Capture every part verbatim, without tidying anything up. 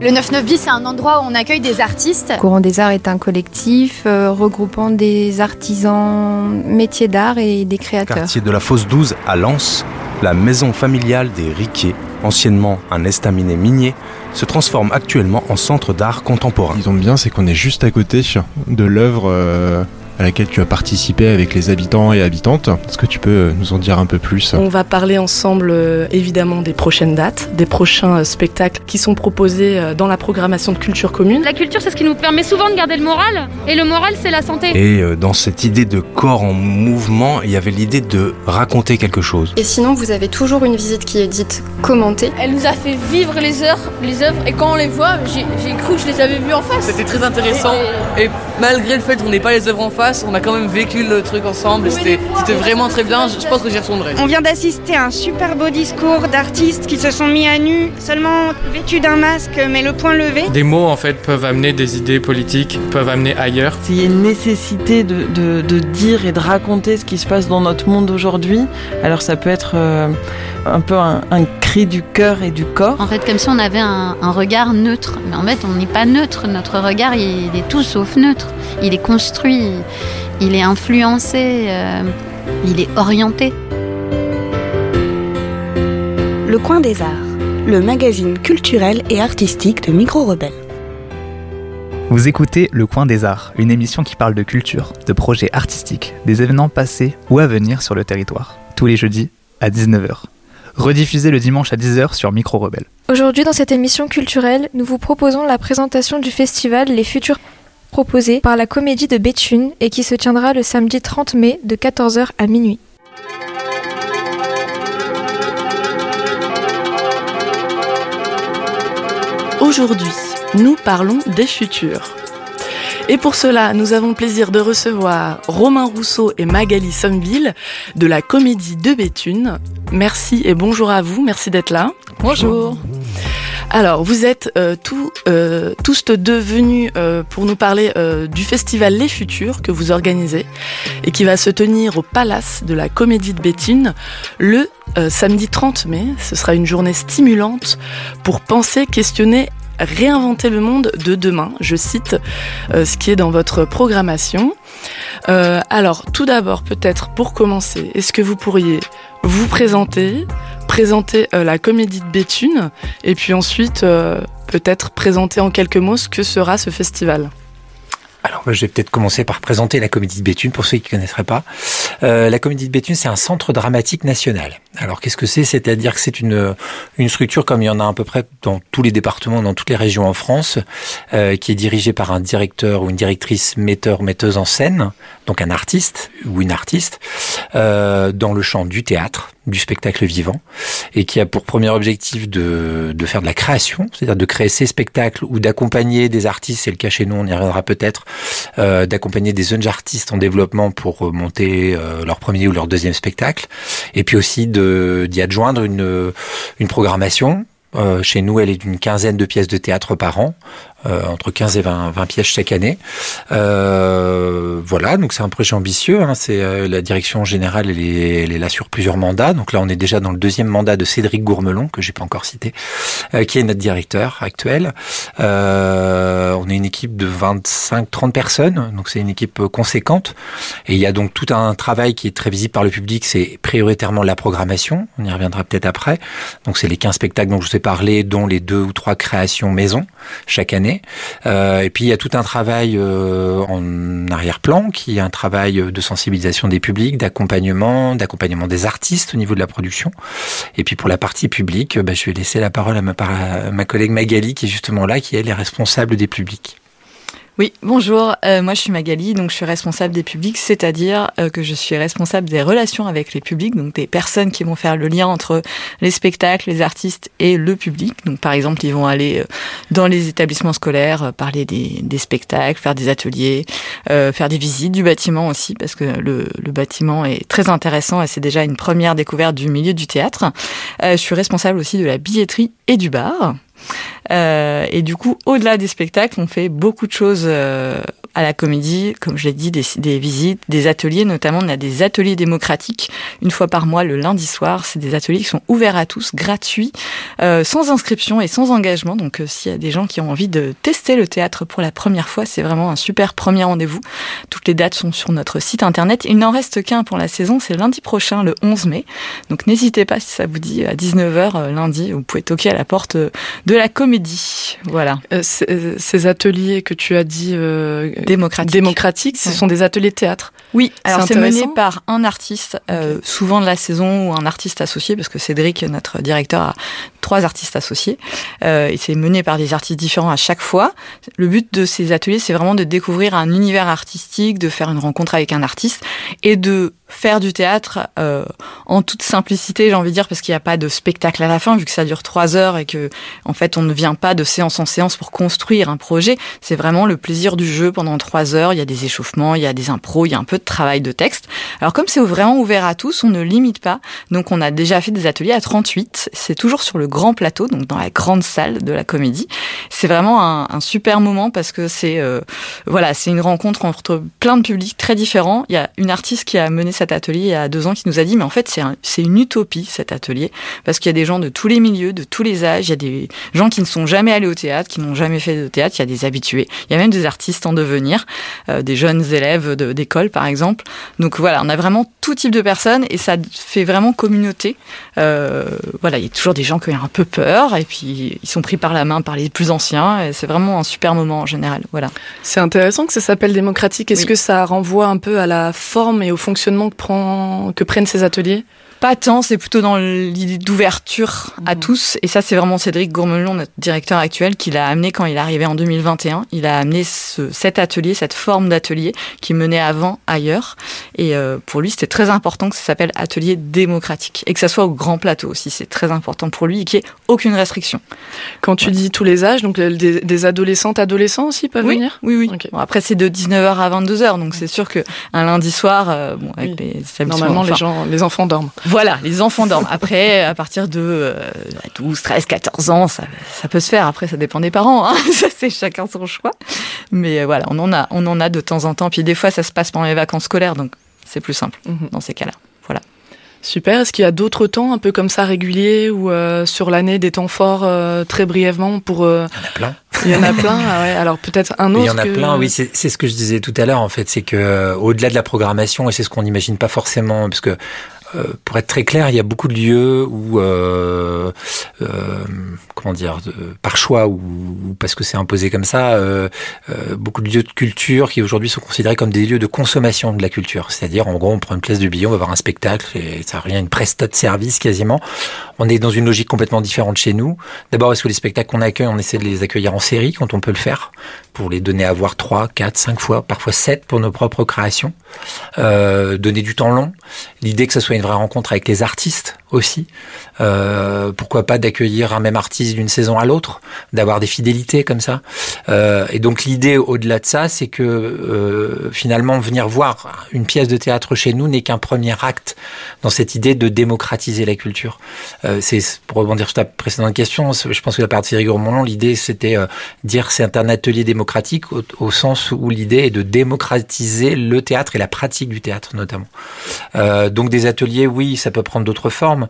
Le neuf neuf bis, c'est un endroit où on accueille des artistes. Courant des Arts est un collectif euh, regroupant des artisans métiers d'art et des créateurs. Quartier de la Fosse douze à Lens, la maison familiale des Riquet, anciennement un estaminet minier, se transforme actuellement en centre d'art contemporain. Ce qu'ils ont de bien, c'est qu'on est juste à côté de l'œuvre euh, à laquelle tu as participé avec les habitants et habitantes. Est-ce que tu peux nous en dire un peu plus ? On va parler ensemble euh, évidemment des prochaines dates, des prochains euh, spectacles qui sont proposés euh, dans la programmation de Culture Commune. La culture, c'est ce qui nous permet souvent de garder le moral, et le moral, c'est la santé. Et euh, dans cette idée de corps en mouvement, il y avait l'idée de raconter quelque chose. Et sinon, vous avez toujours une visite qui est dite commentée. Elle nous a fait vivre les heures, les œuvres, et quand on les voit, j'ai, j'ai cru que je les avais vues en face. C'était très intéressant, et, et malgré le fait qu'on n'ait pas les œuvres en face, on a quand même vécu le truc ensemble, et c'était, c'était vraiment très bien, je pense que j'y retournerai. On vient d'assister à un super beau discours d'artistes qui se sont mis à nu, seulement vêtus d'un masque, mais le poing levé. Des mots, en fait, peuvent amener des idées politiques, peuvent amener ailleurs. Il y a une nécessité de, de, de dire et de raconter ce qui se passe dans notre monde aujourd'hui. Alors ça peut être euh, un peu un, un cri du cœur et du corps. En fait, comme si on avait un, un regard neutre. Mais en fait, on n'est pas neutre. Notre regard, il, il est tout sauf neutre. Il est construit, il est influencé, euh, il est orienté. Le Coin des Arts, le magazine culturel et artistique de Micro Rebelle. Vous écoutez Le Coin des Arts, une émission qui parle de culture, de projets artistiques, des événements passés ou à venir sur le territoire, tous les jeudis à dix-neuf heures. Rediffusé le dimanche à dix heures sur Micro Rebelle. Aujourd'hui, dans cette émission culturelle, nous vous proposons la présentation du festival Les Futurs proposé par la Comédie de Béthune et qui se tiendra le samedi trente mai de quatorze heures à minuit. Aujourd'hui, nous parlons des futurs. Et pour cela, nous avons le plaisir de recevoir Romain Rousseau et Magali Sommeville de la Comédie de Béthune. Merci et bonjour à vous, merci d'être là. Bonjour. Alors, vous êtes euh, tout, euh, tous deux venus euh, pour nous parler euh, du festival Les Futurs que vous organisez et qui va se tenir au Palace de la Comédie de Béthune le euh, samedi trente mai. Ce sera une journée stimulante pour penser, questionner, réinventer le monde de demain. Je cite euh, ce qui est dans votre programmation. Euh, alors, tout d'abord, peut-être pour commencer, est-ce que vous pourriez vous présenter présenter euh, la Comédie de Béthune et puis ensuite euh, peut-être présenter en quelques mots ce que sera ce festival. Alors, je vais peut-être commencer par présenter la Comédie de Béthune, pour ceux qui ne connaisseraient pas. Euh, la Comédie de Béthune, c'est un centre dramatique national. Alors, qu'est-ce que c'est ? C'est-à-dire que c'est une, une structure, comme il y en a à peu près dans tous les départements, dans toutes les régions en France, euh, qui est dirigée par un directeur ou une directrice metteur ou metteuse en scène, donc un artiste ou une artiste, euh, dans le champ du théâtre, du spectacle vivant, et qui a pour premier objectif de, de faire de la création, c'est-à-dire de créer ces spectacles ou d'accompagner des artistes, c'est le cas chez nous, on y reviendra peut-être, euh, d'accompagner des jeunes artistes en développement pour monter euh, leur premier ou leur deuxième spectacle, et puis aussi de, d'y adjoindre une, une programmation. Euh, chez nous, elle est d'une quinzaine de pièces de théâtre par an, euh, entre quinze et vingt, vingt pièces chaque année. Euh, voilà, donc c'est un projet ambitieux. Hein, c'est euh, la direction générale, elle est, elle est là sur plusieurs mandats. Donc là, on est déjà dans le deuxième mandat de Cédric Gourmelon, que j'ai pas encore cité, euh, qui est notre directeur actuel. Euh, on est une équipe de vingt-cinq trente personnes, donc c'est une équipe conséquente. Et il y a donc tout un travail qui est très visible par le public. C'est prioritairement la programmation. On y reviendra peut-être après. Donc c'est les quinze spectacles dont je vous ai parlé, dont les deux ou trois créations maison chaque année. Euh, et puis il y a tout un travail euh, en arrière-plan, qui est un travail de sensibilisation des publics, d'accompagnement, d'accompagnement des artistes au niveau de la production. Et puis pour la partie publique, bah, je vais laisser la parole à ma, à ma collègue Magali, qui est justement là, qui elle est responsable des publics. Oui, bonjour, euh, moi je suis Magali, donc je suis responsable des publics, c'est-à-dire euh, que je suis responsable des relations avec les publics, donc des personnes qui vont faire le lien entre les spectacles, les artistes et le public. Donc par exemple, ils vont aller euh, dans les établissements scolaires, euh, parler des, des spectacles, faire des ateliers, euh, faire des visites du bâtiment aussi, parce que le, le bâtiment est très intéressant et c'est déjà une première découverte du milieu du théâtre. Euh, je suis responsable aussi de la billetterie et du bar. Euh, et du coup, au-delà des spectacles, on fait beaucoup de choses euh, à la comédie, comme je l'ai dit, des, des visites, des ateliers, notamment on a des ateliers démocratiques une fois par mois le lundi soir. C'est des ateliers qui sont ouverts à tous, gratuits, euh, sans inscription et sans engagement. Donc euh, s'il y a des gens qui ont envie de tester le théâtre pour la première fois, c'est vraiment un super premier rendez-vous. Toutes les dates sont sur notre site internet. Il n'en reste qu'un pour la saison, c'est lundi prochain, le onze mai. Donc n'hésitez pas, si ça vous dit, à dix-neuf heures euh, lundi, vous pouvez toquer à la porte euh, de la comédie. Voilà. Euh, c- ces ateliers que tu as dit euh, démocratiques, démocratiques ce ouais. sont des ateliers de théâtre. Oui, alors c'est, c'est mené par un artiste, euh, okay. souvent de la saison, ou un artiste associé, parce que Cédric, notre directeur, a trois artistes associés. Euh, et c'est mené par des artistes différents à chaque fois. Le but de ces ateliers, c'est vraiment de découvrir un univers artistique, de faire une rencontre avec un artiste et de faire du théâtre euh, en toute simplicité, j'ai envie de dire, parce qu'il n'y a pas de spectacle à la fin, vu que ça dure trois heures et que, en fait, on ne vient pas de séance en séance pour construire un projet. C'est vraiment le plaisir du jeu pendant trois heures. Il y a des échauffements, il y a des impros, il y a un peu de travail de texte. Alors, comme c'est vraiment ouvert à tous, on ne limite pas. Donc, on a déjà fait des ateliers à trente-huit. C'est toujours sur le grand plateau, donc dans la grande salle de la comédie. C'est vraiment un, un super moment parce que c'est, euh, voilà, c'est une rencontre entre plein de publics très différents. Il y a une artiste qui a mené cet atelier il y a deux ans qui nous a dit mais en fait c'est, un, c'est une utopie cet atelier parce qu'il y a des gens de tous les milieux, de tous les âges, il y a des gens qui ne sont jamais allés au théâtre, qui n'ont jamais fait de théâtre, il y a des habitués, il y a même des artistes en devenir, euh, des jeunes élèves de, d'école par exemple. Donc voilà, on a vraiment tout type de personnes et ça fait vraiment communauté. Euh, voilà, il y a toujours des gens qui ont un peu peur et puis ils sont pris par la main par les plus anciens et c'est vraiment un super moment en général. Voilà. C'est intéressant que ça s'appelle démocratique. Est-ce oui. que ça renvoie un peu à la forme et au fonctionnement que prend, que prennent ces ateliers? Pas tant, c'est plutôt dans l'idée d'ouverture à mmh. tous. Et ça, c'est vraiment Cédric Gourmelon, notre directeur actuel, qui l'a amené quand il est arrivé en deux mille vingt et un. Il a amené ce, cet atelier, cette forme d'atelier qui menait avant ailleurs. Et euh, pour lui, c'était très important que ça s'appelle atelier démocratique. Et que ça soit au grand plateau aussi. C'est très important pour lui et qu'il n'y ait aucune restriction. Quand tu ouais. dis tous les âges, donc des, des adolescentes, adolescents aussi peuvent oui, venir? Oui, oui. Okay. Bon, après, c'est de dix-neuf heures à vingt-deux heures. Donc c'est sûr qu'un lundi soir, euh, bon, avec oui. les Normalement, enfin, les, gens, les enfants dorment. Voilà, les enfants dorment. Après, à partir de euh, douze, treize, quatorze ans, ça, ça peut se faire. Après, ça dépend des parents. Hein. Ça, c'est chacun son choix. Mais euh, voilà, on en a, on en a de temps en temps. Puis des fois, ça se passe pendant les vacances scolaires, donc c'est plus simple mm-hmm. dans ces cas-là. Voilà. Super. Est-ce qu'il y a d'autres temps un peu comme ça réguliers ou euh, sur l'année des temps forts euh, très brièvement pour euh... Il y en a plein. Il y en a plein. Ah ouais. Alors peut-être un autre. Il y en a que... plein. Oui, c'est, c'est ce que je disais tout à l'heure. En fait, c'est que euh, au-delà de la programmation, et c'est ce qu'on n'imagine pas forcément, parce que Euh, pour être très clair, il y a beaucoup de lieux où, euh, euh, comment dire, de, par choix ou, ou parce que c'est imposé comme ça, euh, euh, beaucoup de lieux de culture qui aujourd'hui sont considérés comme des lieux de consommation de la culture. C'est-à-dire, en gros, on prend une place de billet, on va voir un spectacle et ça revient à une prestat de service quasiment. On est dans une logique complètement différente chez nous. D'abord, parce que les spectacles qu'on accueille, on essaie de les accueillir en série quand on peut le faire, pour les donner à voir trois, quatre, cinq fois, parfois sept pour nos propres créations. Euh, donner du temps long. L'idée que ça soit une vraie rencontre avec les artistes aussi. Euh, pourquoi pas d'accueillir un même artiste d'une saison à l'autre, d'avoir des fidélités comme ça. Euh, et donc l'idée au-delà de ça, c'est que euh, finalement venir voir une pièce de théâtre chez nous n'est qu'un premier acte dans cette idée de démocratiser la culture. Euh, c'est pour rebondir sur ta précédente question, je pense que la part de Cédric Gourmelon, l'idée c'était euh, dire c'est un atelier démocratique au, au sens où l'idée est de démocratiser le théâtre et la pratique du théâtre notamment. Euh, donc des ateliers, oui, ça peut prendre d'autres formes.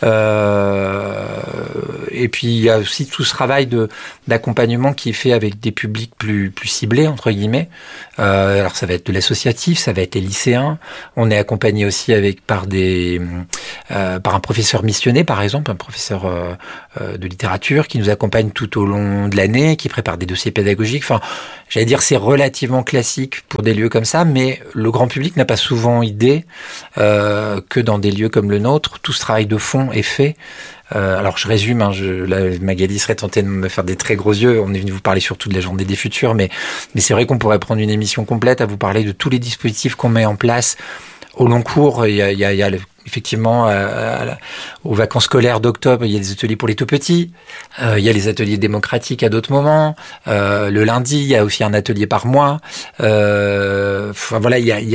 Euh, et puis il y a aussi tout ce travail de d'accompagnement qui est fait avec des publics plus plus ciblés entre guillemets. Euh, alors ça va être de l'associatif, ça va être les lycéens. On est accompagné aussi avec par des euh, par un professeur missionné par exemple, un professeur euh, euh, de littérature qui nous accompagne tout au long de l'année, qui prépare des dossiers pédagogiques. Enfin, j'allais dire c'est relativement classique pour des lieux comme ça, mais le grand public n'a pas souvent idée euh, que dans des lieux comme le nôtre, tout ce travail de fond est fait. Euh, alors je résume, hein, je, là, Magali serait tentée de me faire des très gros yeux. On est venu vous parler surtout de la Journée des Futurs, mais, mais c'est vrai qu'on pourrait prendre une émission complète à vous parler de tous les dispositifs qu'on met en place au long cours. Il y a, il y a, il y a le, effectivement, euh, aux vacances scolaires d'octobre, il y a des ateliers pour les tout-petits. Euh, il y a les ateliers démocratiques à d'autres moments. Euh, le lundi, il y a aussi un atelier par mois. Euh, enfin, voilà, il y a, il y a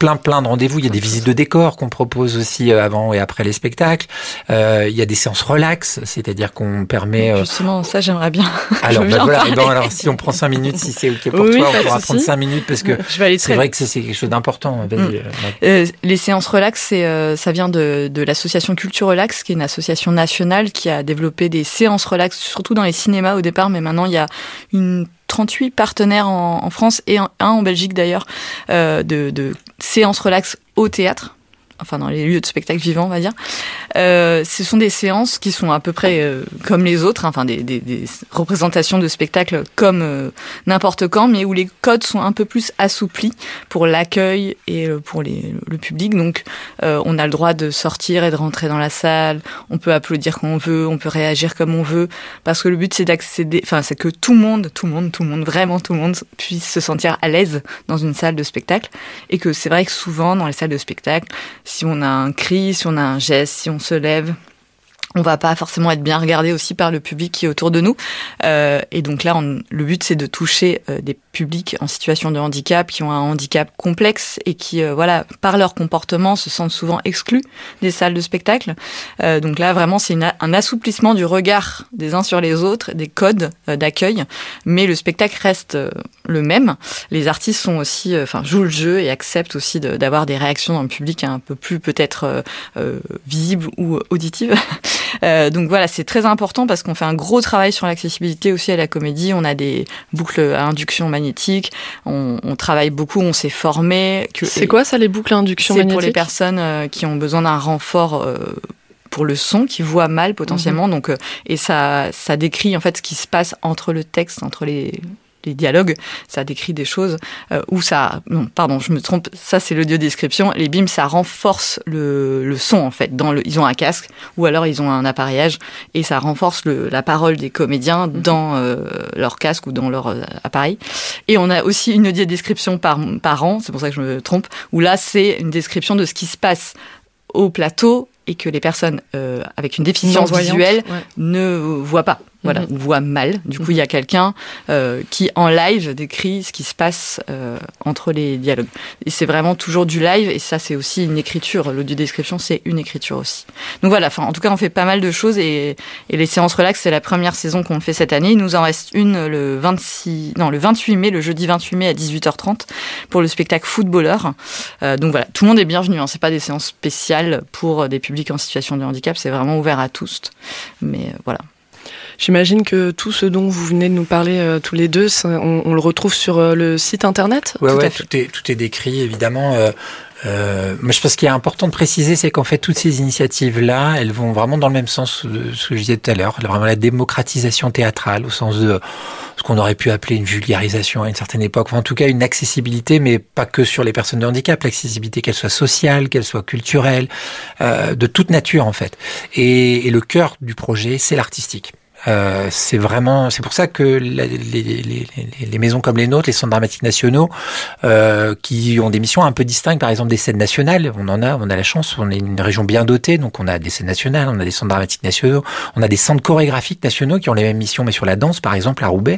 plein plein de rendez-vous. Il y a des visites de décors qu'on propose aussi avant et après les spectacles. Euh, il y a des séances relax, c'est-à-dire qu'on permet... Euh... Justement, ça j'aimerais bien. Alors, ben voilà, et ben, alors si on prend cinq minutes, si c'est OK pour oui, toi, on pourra souci. prendre cinq minutes parce que je vais aller c'est vrai que c'est, c'est quelque chose d'important. Vas-y. Mmh. Euh, les séances relax, c'est, euh, ça vient de, de l'association Culture Relax, qui est une association nationale qui a développé des séances relax, surtout dans les cinémas au départ, mais maintenant il y a une trente-huit partenaires en, en France et un, un en Belgique d'ailleurs, euh, de, de séances relax au théâtre, enfin dans les lieux de spectacle vivant, on va dire. Euh, ce sont des séances qui sont à peu près euh, comme les autres, hein, enfin des, des, des représentations de spectacles comme euh, n'importe quand, mais où les codes sont un peu plus assouplis pour l'accueil et euh, pour les, le public. Donc euh, on a le droit de sortir et de rentrer dans la salle, on peut applaudir quand on veut, on peut réagir comme on veut, parce que le but c'est d'accéder, enfin c'est que tout le monde, tout le monde, tout le monde, vraiment tout le monde puisse se sentir à l'aise dans une salle de spectacle, et que c'est vrai que souvent dans les salles de spectacle, si on a un cri, si on a un geste, si on se lève, on va pas forcément être bien regardé aussi par le public qui est autour de nous. Euh, et donc là, on, le but, c'est de toucher euh, des publics en situation de handicap, qui ont un handicap complexe et qui, euh, voilà, par leur comportement, se sentent souvent exclus des salles de spectacle. Euh, donc là, vraiment, c'est une, un assouplissement du regard des uns sur les autres, des codes euh, d'accueil, mais le spectacle reste euh, le même. Les artistes sont aussi, enfin, euh, jouent le jeu et acceptent aussi de, d'avoir des réactions dans le public un peu plus peut-être euh, euh, visibles ou auditives. Euh, donc voilà, c'est très important parce qu'on fait un gros travail sur l'accessibilité aussi à la comédie. On a des boucles à induction magnétique, on, on travaille beaucoup, on s'est formé. Que, c'est quoi ça, les boucles à induction magnétique ? C'est pour les personnes euh, qui ont besoin d'un renfort euh, pour le son, qui voient mal potentiellement. Mm-hmm. Donc, euh, et ça, ça décrit en fait ce qui se passe entre le texte, entre les... les dialogues, ça décrit des choses euh, où ça... Non, pardon, je me trompe, ça c'est l'audio-description. Les B I M, ça renforce le, le son, en fait. Dans le, ils ont un casque, ou alors ils ont un appareillage, et ça renforce le, la parole des comédiens dans euh, leur casque ou dans leur euh, appareil. Et on a aussi une audio-description par, par an, c'est pour ça que je me trompe, où là, c'est une description de ce qui se passe au plateau et que les personnes euh, avec une déficience visuelle ouais. ne voient pas. Voilà, on voit mal. Du coup, il y a quelqu'un euh, qui, en live, décrit ce qui se passe euh, entre les dialogues. Et c'est vraiment toujours du live, et ça, c'est aussi une écriture. L'audio-description, c'est une écriture aussi. Donc voilà, enfin, en tout cas, on fait pas mal de choses, et, et les séances relax, c'est la première saison qu'on fait cette année. Il nous en reste une le vingt-six, non, le vingt-huit mai, le jeudi vingt-huit mai à dix-huit heures trente, pour le spectacle Footballeur. Euh, donc voilà, tout le monde est bienvenu, hein. C'est pas des séances spéciales pour des publics en situation de handicap, c'est vraiment ouvert à tous. Mais euh, voilà. J'imagine que tout ce dont vous venez de nous parler euh, tous les deux, on, on le retrouve sur euh, le site internet ? Ouais, tout ouais, tout est, tout est décrit, évidemment. Euh, euh, moi, je pense qu'il est important de préciser, c'est qu'en fait, toutes ces initiatives-là, elles vont vraiment dans le même sens de ce que je disais tout à l'heure, vraiment la démocratisation théâtrale, au sens de ce qu'on aurait pu appeler une vulgarisation à une certaine époque, enfin, en tout cas une accessibilité, mais pas que sur les personnes de handicap, l'accessibilité qu'elle soit sociale, qu'elle soit culturelle, euh, de toute nature en fait. Et, et le cœur du projet, c'est l'artistique. Euh, c'est vraiment, c'est pour ça que la, les, les, les, les maisons comme les nôtres, les centres dramatiques nationaux, euh, qui ont des missions un peu distinctes, par exemple des scènes nationales, on en a, on a la chance, on est une région bien dotée, donc on a des scènes nationales, on a des centres dramatiques nationaux, on a des centres chorégraphiques nationaux qui ont les mêmes missions, mais sur la danse, par exemple, à Roubaix.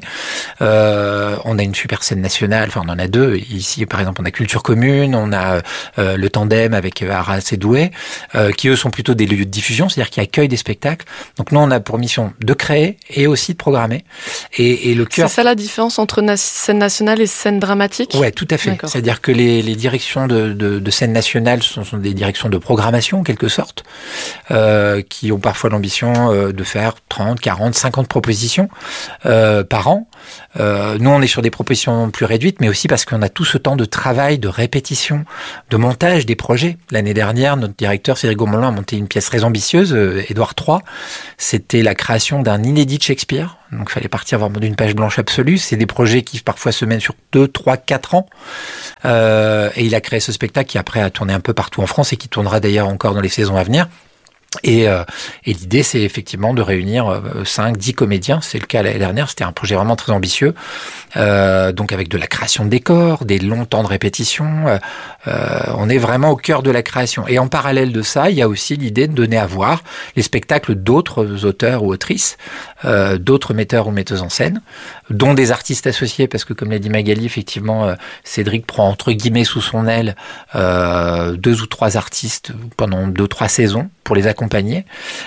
Euh, on a une super scène nationale, enfin on en a deux. Ici, par exemple, on a Culture Commune, on a euh, le Tandem avec Arras et Douai, euh, qui eux sont plutôt des lieux de diffusion, c'est-à-dire qui accueillent des spectacles. Donc nous, on a pour mission de créer et aussi de programmer. Et, et le cœur... C'est ça la différence entre na- scène nationale et scène dramatique ? Ouais, tout à fait. D'accord. C'est-à-dire que les, les directions de, de, de scène nationale sont, sont des directions de programmation, en quelque sorte, euh, qui ont parfois l'ambition euh, de faire trente, quarante, cinquante propositions euh, par an. Euh, nous, on est sur des propositions plus réduites, mais aussi parce qu'on a tout ce temps de travail, de répétition, de montage des projets. L'année dernière, notre directeur, Cédric Gaumont, a monté une pièce très ambitieuse, euh, Édouard trois. C'était la création d'un inédit de Shakespeare. Donc, il fallait partir vraiment d'une page blanche absolue. C'est des projets qui parfois se mènent sur deux, trois, quatre ans. Euh, et il a créé ce spectacle qui après a tourné un peu partout en France et qui tournera d'ailleurs encore dans les saisons à venir. Et, euh, et l'idée, c'est effectivement de réunir euh, cinq, dix comédiens. C'est le cas l'année dernière. C'était un projet vraiment très ambitieux. Euh, donc avec de la création de décors, des longs temps de répétition. Euh, euh, on est vraiment au cœur de la création. Et en parallèle de ça, il y a aussi l'idée de donner à voir les spectacles d'autres auteurs ou autrices, euh, d'autres metteurs ou metteuses en scène, dont des artistes associés, parce que comme l'a dit Magali, effectivement, euh, Cédric prend entre guillemets sous son aile euh, deux ou trois artistes pendant deux, trois saisons pour les accompagner.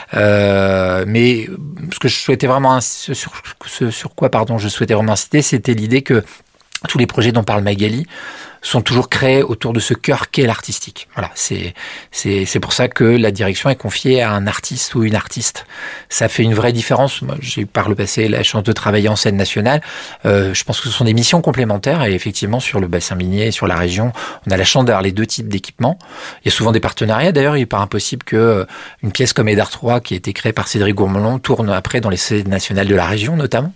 Euh, mais ce que je souhaitais vraiment, sur, sur, sur quoi pardon, je souhaitais vraiment inciter, c'était l'idée que tous les projets dont parle Magali sont toujours créés autour de ce cœur qu'est l'artistique. Voilà, c'est c'est c'est pour ça que la direction est confiée à un artiste ou une artiste. Ça fait une vraie différence. Moi, j'ai par le passé la chance de travailler en scène nationale. Euh, je pense que ce sont des missions complémentaires et effectivement sur le bassin minier, sur la région, on a la chance d'avoir les deux types d'équipements. Il y a souvent des partenariats. D'ailleurs, il n'est pas impossible que une pièce comme Édard trois, qui a été créée par Cédric Gourmelon, tourne après dans les scènes nationales de la région notamment.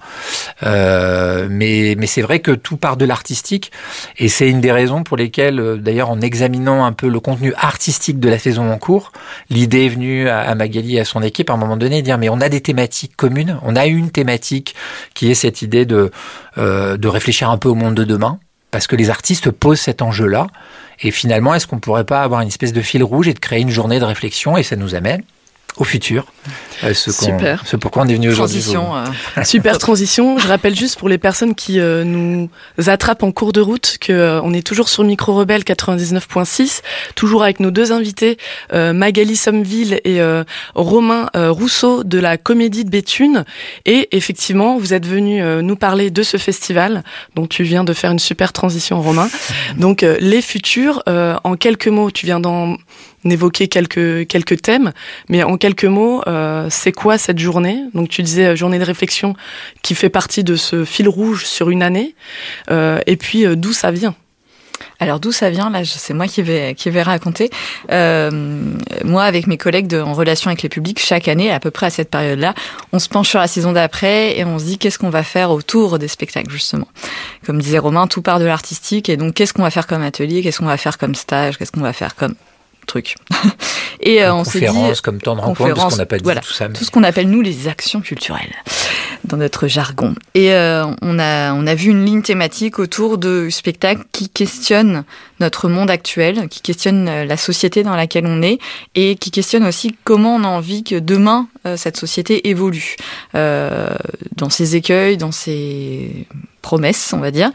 Euh, mais mais c'est vrai que tout part de l'artistique et c'est une des raisons pour lesquelles, d'ailleurs, en examinant un peu le contenu artistique de la saison en cours, l'idée est venue à Magali et à son équipe à un moment donné de dire mais on a des thématiques communes, on a une thématique qui est cette idée de euh, de réfléchir un peu au monde de demain, parce que les artistes posent cet enjeu-là. Et finalement, est-ce qu'on pourrait pas avoir une espèce de fil rouge et de créer une journée de réflexion, et ça nous amène au futur. Euh, ce Super. C'est pourquoi on est venu aujourd'hui. Transition. Euh... Super transition. Je rappelle juste pour les personnes qui euh, nous attrapent en cours de route que euh, on est toujours sur Micro Rebelle quatre-vingt-dix-neuf point six, toujours avec nos deux invités, euh, Magali Sommeville et euh, Romain euh, Rousseau de la Comédie de Béthune. Et effectivement, vous êtes venus euh, nous parler de ce festival dont tu viens de faire une super transition, Romain. Donc euh, les futurs, euh, en quelques mots, tu viens d'en évoquer quelques quelques thèmes, mais en quelques mots, euh, c'est quoi cette journée ? Donc tu disais euh, journée de réflexion qui fait partie de ce fil rouge sur une année, euh, et puis euh, d'où ça vient ? Alors d'où ça vient, là, c'est moi qui vais qui vais raconter. Euh, moi, avec mes collègues de, en relation avec les publics, chaque année, à peu près à cette période-là, on se penche sur la saison d'après et on se dit qu'est-ce qu'on va faire autour des spectacles, justement. Comme disait Romain, tout part de l'artistique, et donc qu'est-ce qu'on va faire comme atelier, qu'est-ce qu'on va faire comme stage, qu'est-ce qu'on va faire comme truc. Et euh, on s'est dit conférence, comme temps de rencontre, parce qu'on n'a pas dit voilà, tout ça. Mais... tout ce qu'on appelle nous les actions culturelles dans notre jargon. Et euh, on a on a vu une ligne thématique autour de spectacles qui questionnent notre monde actuel, qui questionnent la société dans laquelle on est et qui questionnent aussi comment on a envie que demain euh, cette société évolue euh, dans ses écueils, dans ses promesses, on va dire.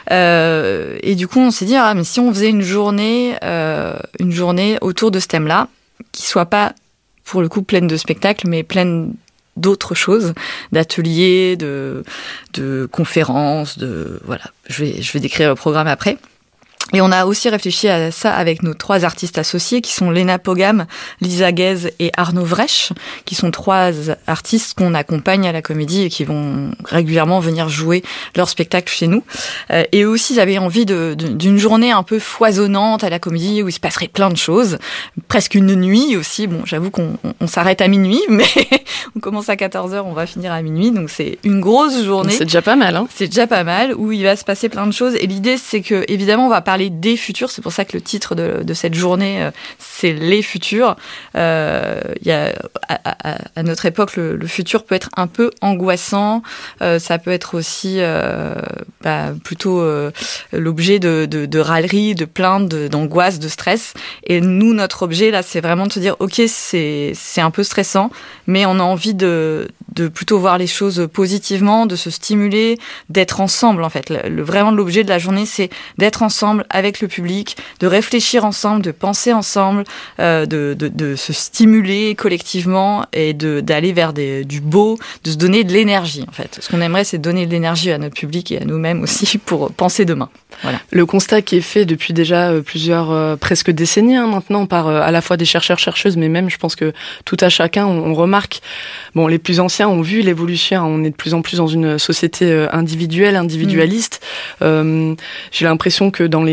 Euh, et du coup, on s'est dit ah mais si on faisait une journée euh, une journée autour de ce thème-là, qui soit pas pour le coup pleine de spectacles, mais pleine d'autres choses, d'ateliers, de de conférences, de voilà. Je vais je vais décrire le programme après. Et on a aussi réfléchi à ça avec nos trois artistes associés qui sont Léna Pogam, Lisa Guez et Arnaud Vrech, qui sont trois artistes qu'on accompagne à la comédie et qui vont régulièrement venir jouer leur spectacle chez nous. Euh, et aussi, ils avaient envie de, de, d'une journée un peu foisonnante à la comédie où il se passerait plein de choses, presque une nuit aussi. Bon, j'avoue qu'on on, on s'arrête à minuit, mais on commence à quatorze heures, on va finir à minuit, donc c'est une grosse journée. C'est déjà pas mal, hein. C'est déjà pas mal, où il va se passer plein de choses. Et l'idée, c'est que, évidemment, on va parler des futurs. C'est pour ça que le titre de, de cette journée, euh, c'est les futurs. Euh, y a, à, à, à notre époque, le, le futur peut être un peu angoissant. Euh, ça peut être aussi euh, bah, plutôt euh, l'objet de, de, de râleries, de plaintes, de, d'angoisse, de stress. Et nous, notre objet, là, c'est vraiment de se dire, OK, c'est, c'est un peu stressant, mais on a envie de, de plutôt voir les choses positivement, de se stimuler, d'être ensemble, en fait. Le, le, vraiment, l'objet de la journée, c'est d'être ensemble avec le public, de réfléchir ensemble, de penser ensemble, euh, de, de, de se stimuler collectivement et de, d'aller vers des, du beau, de se donner de l'énergie, en fait. Ce qu'on aimerait, c'est donner de l'énergie à notre public et à nous-mêmes aussi pour penser demain. Voilà. Le constat qui est fait depuis déjà plusieurs, euh, presque décennies hein, maintenant, par euh, à la fois des chercheurs, chercheuses, mais même, je pense que tout à chacun, on, on remarque, bon, les plus anciens ont vu l'évolution, on est de plus en plus dans une société individuelle, individualiste. Mmh. Euh, j'ai l'impression que dans les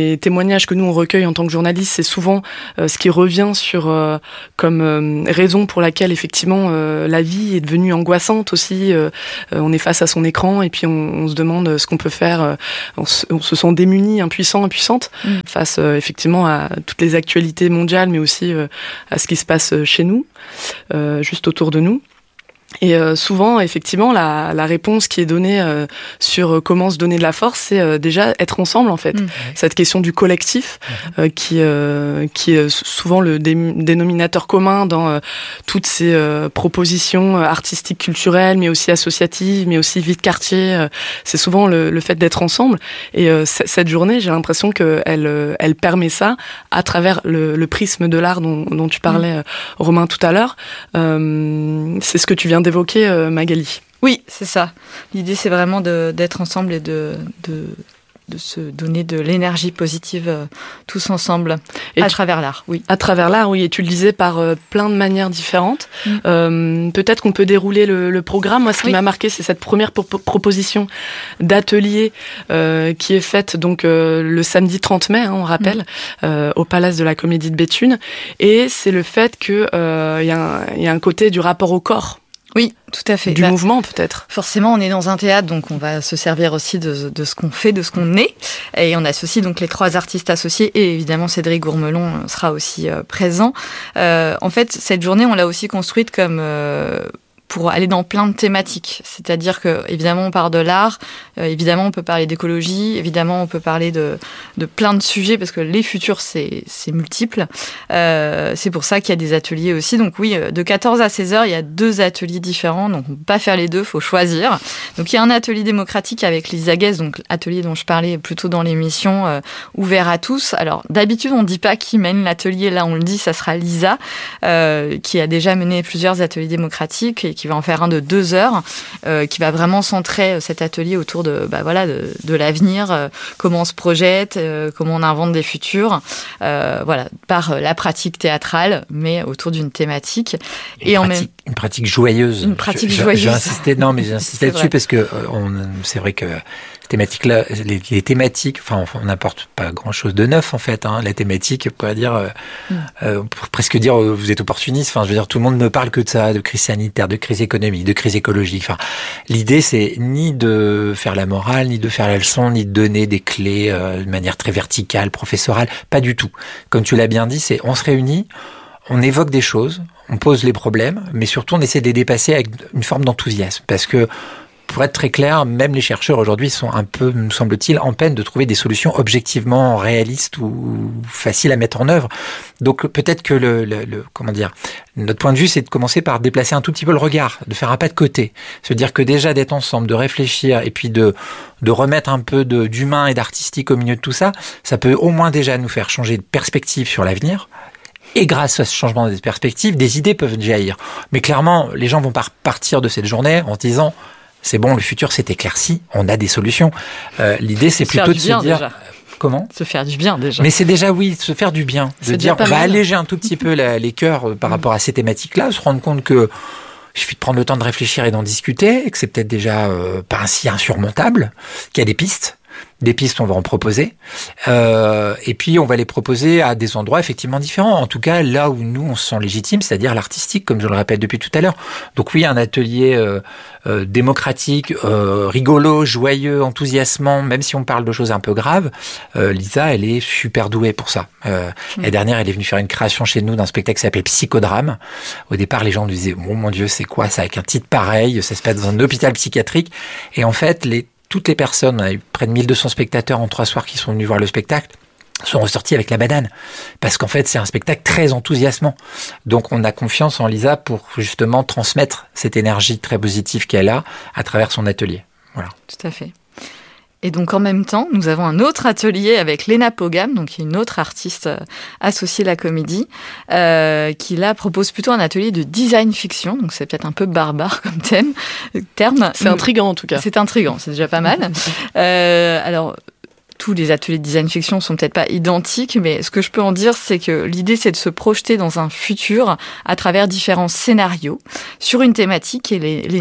les témoignages que nous on recueille en tant que journaliste, c'est souvent euh, ce qui revient sur euh, comme euh, raison pour laquelle effectivement euh, la vie est devenue angoissante aussi. Euh, euh, on est face à son écran et puis on, on se demande ce qu'on peut faire. Euh, on, se, on se sent démunis, impuissants, impuissantes mmh. face euh, effectivement à toutes les actualités mondiales, mais aussi euh, à ce qui se passe chez nous, euh, juste autour de nous. Et euh, souvent, effectivement, la, la réponse qui est donnée euh, sur euh, comment se donner de la force, c'est euh, déjà être ensemble, en fait. Mmh. Cette question du collectif, euh, qui, euh, qui est souvent le dé- dénominateur commun dans euh, toutes ces euh, propositions artistiques, culturelles, mais aussi associatives, mais aussi vie de quartier. Euh, c'est souvent le, le fait d'être ensemble. Et euh, c- cette journée, j'ai l'impression qu'elle euh, elle permet ça à travers le, le prisme de l'art dont, dont tu parlais, mmh. Romain, tout à l'heure. Euh, c'est ce que tu viens d'évoquer, euh, Magali. Oui, c'est ça. L'idée, c'est vraiment de, d'être ensemble et de, de, de se donner de l'énergie positive euh, tous ensemble, et à tu, travers l'art, oui. À travers l'art, oui. Et tu le disais par euh, plein de manières différentes. Mm. Euh, peut-être qu'on peut dérouler le, le programme. Moi, ce qui oui. m'a marqué, c'est cette première pro- proposition d'atelier euh, qui est faite donc euh, le samedi trente mai, hein, on rappelle, mm. euh, au Palace de la Comédie de Béthune. Et c'est le fait qu'il euh, y, y a un côté du rapport au corps. Oui, tout à fait. Du bah, mouvement, peut-être. Forcément, on est dans un théâtre, donc on va se servir aussi de, de ce qu'on fait, de ce qu'on est. Et on associe donc les trois artistes associés, et évidemment Cédric Gourmelon sera aussi euh, présent. Euh, en fait, cette journée, on l'a aussi construite comme... Euh, pour aller dans plein de thématiques. C'est-à-dire que, évidemment, on part de l'art, euh, évidemment, on peut parler d'écologie, évidemment, on peut parler de, de plein de sujets, parce que les futurs, c'est, c'est multiple. Euh, c'est pour ça qu'il y a des ateliers aussi. Donc oui, de quatorze à seize heures, il y a deux ateliers différents, donc on ne peut pas faire les deux, il faut choisir. Donc il y a un atelier démocratique avec Lisa Guez, donc atelier dont je parlais plutôt dans l'émission, euh, ouvert à tous. Alors, d'habitude, on ne dit pas qui mène l'atelier, là, on le dit, ça sera Lisa, euh, qui a déjà mené plusieurs ateliers démocratiques et qui va en faire un de deux heures, euh, qui va vraiment centrer cet atelier autour de, bah voilà, de, de l'avenir, euh, comment on se projette, euh, comment on invente des futurs, euh, voilà, par la pratique théâtrale, mais autour d'une thématique. Une et pratique, en même... une pratique joyeuse. Une pratique je, joyeuse. J'ai insisté, non, mais j'ai insisté là-dessus parce que euh, on, c'est vrai que thématiques-là, les, les thématiques, enfin, on n'apporte pas grand-chose de neuf en fait. Hein, la thématique, on pourrait dire, euh, mm. euh, on pourrait presque dire, euh, vous êtes opportuniste. Enfin, je veux dire, tout le monde ne parle que de ça, de crise sanitaire, de crise économique, de crise écologique. Enfin, l'idée, c'est ni de faire la morale, ni de faire la leçon, ni de donner des clés euh, de manière très verticale, professorale. Pas du tout. Comme tu l'as bien dit, c'est on se réunit, on évoque des choses, on pose les problèmes, mais surtout on essaie de les dépasser avec une forme d'enthousiasme, parce que pour être très clair, même les chercheurs aujourd'hui sont un peu, me semble-t-il, en peine de trouver des solutions objectivement réalistes ou faciles à mettre en œuvre. Donc peut-être que le, le, le comment dire, notre point de vue, c'est de commencer par déplacer un tout petit peu le regard, de faire un pas de côté, se dire que déjà d'être ensemble, de réfléchir et puis de de remettre un peu de, d'humain et d'artistique au milieu de tout ça, ça peut au moins déjà nous faire changer de perspective sur l'avenir. Et grâce à ce changement de perspective, des idées peuvent jaillir. Mais clairement, les gens vont pas partir de cette journée en se disant c'est bon, le futur s'est éclairci, on a des solutions. Euh, l'idée, c'est se plutôt de se dire... Déjà. Comment ? Se faire du bien, déjà. Mais c'est déjà, oui, se faire du bien. C'est de dire, on va mal. alléger un tout petit peu la, les cœurs euh, par mmh. rapport à ces thématiques-là, se rendre compte que il suffit de prendre le temps de réfléchir et d'en discuter, et que c'est peut-être déjà euh, pas ainsi insurmontable, qu'il y a des pistes. Des pistes, on va en proposer. Euh, et puis, on va les proposer à des endroits effectivement différents. En tout cas, là où nous, on se sent légitime, c'est-à-dire l'artistique, comme je le répète depuis tout à l'heure. Donc oui, un atelier euh, euh, démocratique, euh, rigolo, joyeux, enthousiasmant, même si on parle de choses un peu graves. Euh, Lisa, elle est super douée pour ça. Euh, mmh. La dernière, elle est venue faire une création chez nous d'un spectacle qui s'appelle Psychodrame. Au départ, les gens nous disaient, oh mon Dieu, c'est quoi ça avec un titre pareil? Ça se passe dans un hôpital psychiatrique. Et en fait, les toutes les personnes, on a eu près de mille deux cents spectateurs en trois soirs qui sont venus voir le spectacle, sont ressortis avec la banane. Parce qu'en fait, c'est un spectacle très enthousiasmant. Donc, on a confiance en Lisa pour justement transmettre cette énergie très positive qu'elle a à travers son atelier. Voilà. Tout à fait. Et donc, en même temps, nous avons un autre atelier avec Léna Pogam, donc une autre artiste associée à la comédie, euh, qui là propose plutôt un atelier de design fiction. Donc, c'est peut-être un peu barbare comme thème, terme. C'est intriguant, en tout cas. C'est intriguant, c'est déjà pas mal. euh, alors... Tous les ateliers de design fiction sont peut-être pas identiques, mais ce que je peux en dire, c'est que l'idée, c'est de se projeter dans un futur à travers différents scénarios sur une thématique. Et Léna a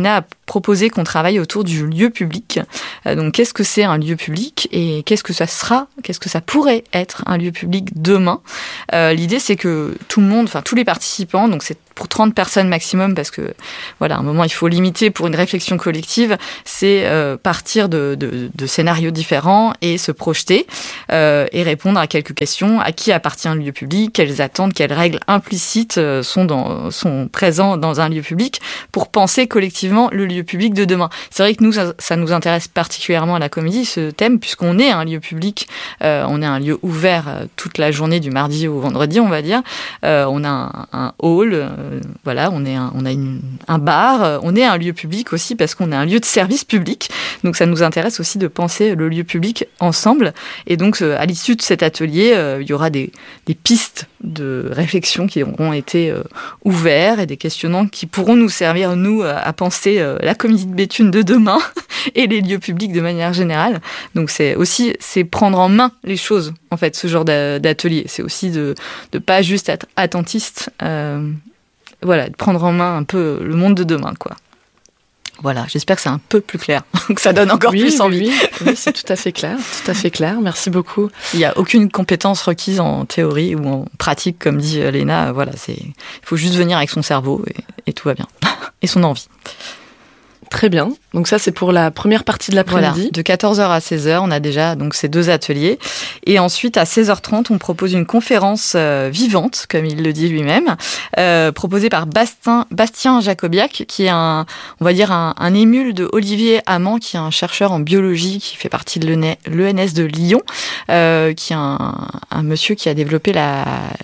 proposé qu'on travaille autour du lieu public. Euh, donc, qu'est-ce que c'est un lieu public et qu'est-ce que ça sera, qu'est-ce que ça pourrait être un lieu public demain. Euh, l'idée, c'est que tout le monde, enfin tous les participants, donc c'est pour trente personnes maximum, parce que voilà, à un moment il faut limiter pour une réflexion collective, c'est euh, partir de, de, de scénarios différents et se projeter euh, et répondre à quelques questions. À qui appartient le lieu public? Quelles attentes, quelles règles implicites euh, sont, dans, sont présents dans un lieu public pour penser collectivement le lieu public de demain? C'est vrai que nous, ça, ça nous intéresse particulièrement à la Comédie, ce thème, puisqu'on est un lieu public, euh, on est un lieu ouvert euh, toute la journée du mardi au vendredi, on va dire. Euh, on a un, un hall, euh, voilà, on, est un, on a une, un bar, euh, on est un lieu public aussi parce qu'on est un lieu de service public. Donc ça nous intéresse aussi de penser le lieu public ensemble. Et donc euh, à l'issue de cet atelier, euh, il y aura des, des pistes de réflexion qui auront été euh, ouvertes et des questionnements qui pourront nous servir, nous, à, à penser euh, la Comédie de Béthune de demain et les lieux publics de manière générale. Donc c'est aussi c'est prendre en main les choses, en fait, ce genre d'atelier. C'est aussi de ne pas juste être attentiste, euh, voilà, de prendre en main un peu le monde de demain, quoi. Voilà, j'espère que c'est un peu plus clair, que ça donne encore oui, plus envie. Oui, oui, c'est tout à fait clair, tout à fait clair. Merci beaucoup. Il n'y a aucune compétence requise en théorie ou en pratique, comme dit Léna. Voilà, c'est, il faut juste venir avec son cerveau et, et tout va bien. Et son envie. Très bien. Donc ça, c'est pour la première partie de l'après-midi. Voilà. De quatorze heures à seize heures, on a déjà donc ces deux ateliers. Et ensuite, à seize heures trente, on propose une conférence euh, vivante, comme il le dit lui-même, euh, proposée par Bastien, Bastien Jacobiac, qui est un, on va dire un, un émule de Olivier Amand, qui est un chercheur en biologie, qui fait partie de l'E N S de Lyon, euh, qui est un, un monsieur qui a développé la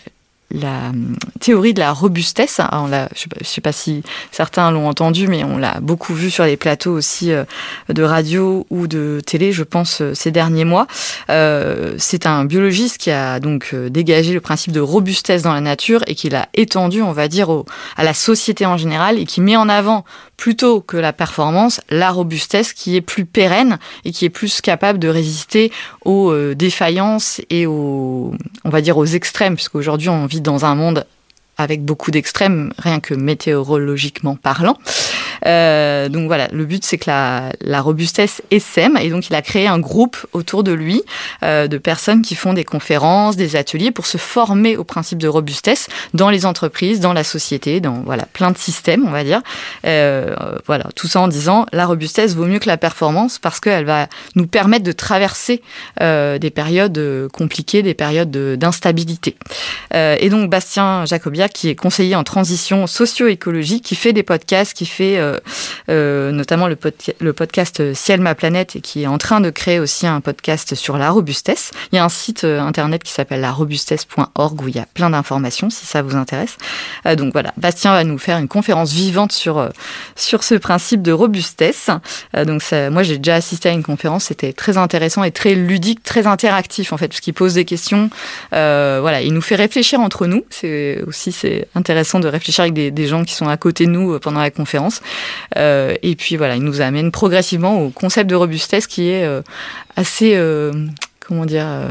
la théorie de la robustesse. Alors on l'a, je sais pas, je sais pas si certains l'ont entendu, mais on l'a beaucoup vu sur les plateaux aussi euh, de radio ou de télé, je pense, euh, ces derniers mois. Euh, c'est un biologiste qui a donc euh, dégagé le principe de robustesse dans la nature et qui l'a étendu, on va dire, au, à la société en général, et qui met en avant, plutôt que la performance, la robustesse qui est plus pérenne et qui est plus capable de résister aux euh, défaillances et aux, on va dire, aux extrêmes, puisqu'aujourd'hui on vit dans un monde avec beaucoup d'extrêmes, rien que météorologiquement parlant. Euh, donc voilà, le but c'est que la, la robustesse essaime, et donc il a créé un groupe autour de lui euh, de personnes qui font des conférences, des ateliers pour se former au principe de robustesse dans les entreprises, dans la société, dans voilà plein de systèmes, on va dire. Euh, voilà, tout ça en disant la robustesse vaut mieux que la performance parce qu'elle va nous permettre de traverser euh, des périodes compliquées, des périodes d'instabilité. Euh, et donc Bastien Jacobiac, qui est conseiller en transition socio-écologique, qui fait des podcasts, qui fait euh, euh, notamment le, podca- le podcast Ciel ma planète, et qui est en train de créer aussi un podcast sur la robustesse. Il y a un site euh, internet qui s'appelle la robustesse point org où il y a plein d'informations si ça vous intéresse. Euh, donc voilà, Bastien va nous faire une conférence vivante sur, euh, sur ce principe de robustesse. Euh, donc ça, moi j'ai déjà assisté à une conférence, c'était très intéressant et très ludique, très interactif en fait, parce qu'il pose des questions. Euh, voilà, il nous fait réfléchir entre nous. C'est aussi c'est intéressant de réfléchir avec des, des gens qui sont à côté de nous pendant la conférence. Euh, et puis voilà, il nous amène progressivement au concept de robustesse qui est euh, assez, euh, comment dire, euh,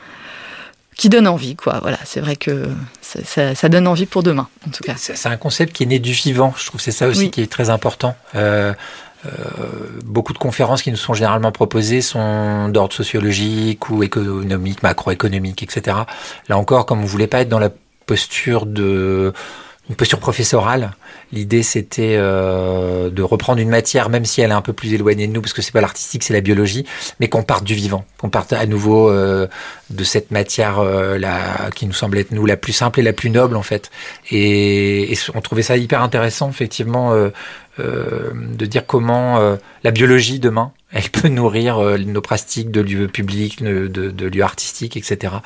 qui donne envie, quoi. Voilà, c'est vrai que ça, ça, ça donne envie pour demain, en tout cas. C'est un concept qui est né du vivant. Je trouve que c'est ça aussi oui. qui est très important. Euh, Euh, beaucoup de conférences qui nous sont généralement proposées sont d'ordre sociologique ou économique, macroéconomique, et cetera. Là encore, comme on ne voulait pas être dans la posture de une posture professorale, l'idée c'était euh, de reprendre une matière, même si elle est un peu plus éloignée de nous, parce que c'est pas l'artistique, c'est la biologie, mais qu'on parte du vivant, qu'on parte à nouveau euh, de cette matière euh, là, qui nous semble être nous la plus simple et la plus noble en fait. Et, et on trouvait ça hyper intéressant effectivement euh, euh, de dire comment euh, la biologie demain, elle peut nourrir euh, nos pratiques de lieux publics, de, de, de lieux artistiques, et cetera.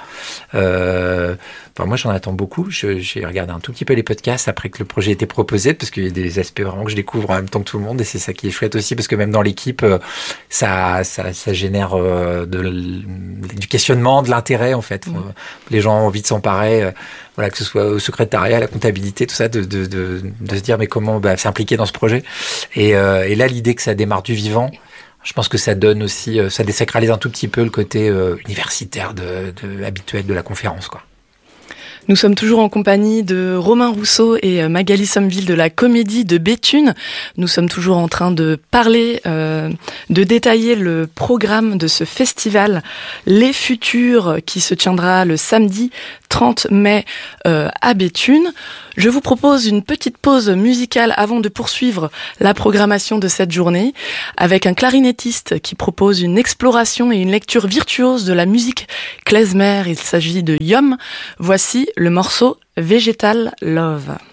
Euh, enfin, moi, j'en attends beaucoup. Je, j'ai regardé un tout petit peu les podcasts après que le projet était proposé, parce qu'il y a des aspects vraiment que je découvre en même temps que tout le monde, et c'est ça qui est chouette aussi, parce que même dans l'équipe, euh, ça, ça, ça génère euh, de, du questionnement, de l'intérêt, en fait. Mmh. Euh, les gens ont envie de s'emparer, euh, voilà, que ce soit au secrétariat, à la comptabilité, tout ça, de, de, de, de se dire, mais comment bah, s'impliquer dans ce projet. Et, euh, et là, l'idée que ça démarre du vivant, je pense que ça donne aussi, ça désacralise un tout petit peu le côté euh, universitaire de, de, habituel de la conférence, quoi. Nous sommes toujours en compagnie de Romain Rousseau et Magali Sommeville de la Comédie de Béthune. Nous sommes toujours en train de parler, euh, de détailler le programme de ce festival Les Futurs qui se tiendra le samedi trente mai euh, à Béthune. Je vous propose une petite pause musicale avant de poursuivre la programmation de cette journée avec un clarinettiste qui propose une exploration et une lecture virtuose de la musique klezmer. Il s'agit de Yom. Voici le morceau Vegetal Love.